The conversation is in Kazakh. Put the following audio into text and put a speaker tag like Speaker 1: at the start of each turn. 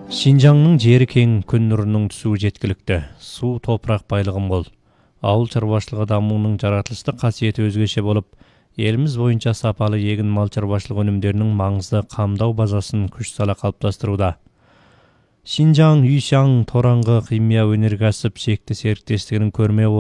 Speaker 1: Шинжаңның жері кең, күн нұрының түсуі жеткілікті. Су, топырақ байлығы мол. Ауыл шаруашылығы дамуының жаратылыштық қасиеті өзгеше болып, еліміз бойынша сапалы егін мал шаруашылығы өнімдерінің маңызды қамдау базасын күш сала қалыптастыруда. Шинжаң Үйшаң Тораңғы химия өнеркәсіп шекті серіктестігінің көрме